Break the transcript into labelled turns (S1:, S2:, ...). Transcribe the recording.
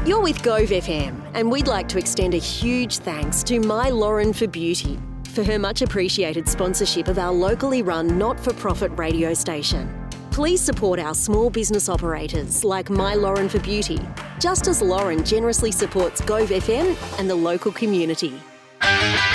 S1: You're with Gove FM, and we'd like to extend a huge thanks to My Lauren for Beauty for her much appreciated sponsorship of our locally run not-for-profit radio station. Please support our small business operators like My Lauren for Beauty, just as Lauren generously supports Gove FM and the local community.